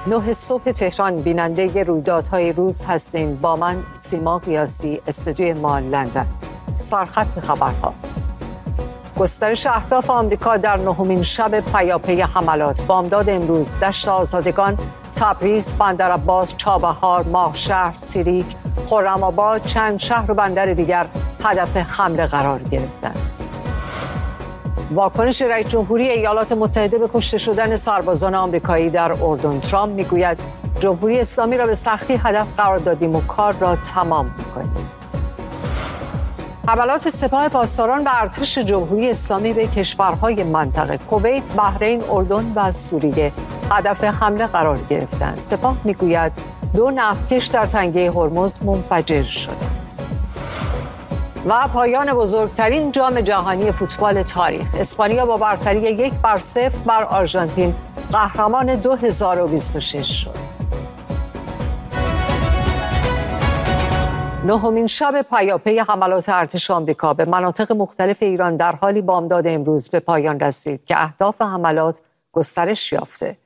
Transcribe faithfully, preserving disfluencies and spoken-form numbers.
نه صبح تهران بیننده رویدادهای روز هستین. با من سیما قیاسی، استودیوی ما لندن. سرخط خبرها: گسترش اهداف آمریکا در نهمین شب پیاپی حملات. بامداد امروز دشت آزادگان، تبریز، بندرعباس، چابهار، ماهشهر، سیریک، خرم‌آباد، چند شهر و بندر دیگر هدف حمله قرار گرفتند. واکنش رئیس جمهوری ایالات متحده به کشته شدن سربازان آمریکایی در اردن. ترامپ میگوید جمهوری اسلامی را به سختی هدف قرار دادیم و کار را تمام می‌کنیم. حملات سپاه پاسداران و ارتش جمهوری اسلامی به کشورهای منطقه کویت، بحرین، اردن و سوریه هدف حمله قرار گرفتند. سپاه میگوید دو نفتکش در تنگه هرمز منفجر شدند. و پایان بزرگترین جام جهانی فوتبال تاریخ. اسپانیا با برتری یک بر صفر بر آرژانتین قهرمان دو هزار و بیست و شش شد. نهمین شب پیاپی حملات ارتش آمریکا به مناطق مختلف ایران در حالی بامداد امروز به پایان رسید که اهداف حملات گسترش یافته.